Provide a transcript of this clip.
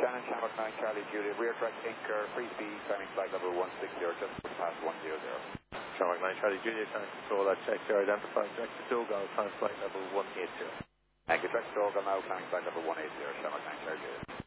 Shannon, Shamrock 9 Charlie Juliet, rear track anchor, free speed, climbing flight level 160, just past 100. Shamrock 9 Charlie Juliet, trying to control that check here, identifying track to Dogal, climbing flight level 180. Thank you, track to Dogal now, climbing flight level 180, Shamrock 9 Charlie Juliet.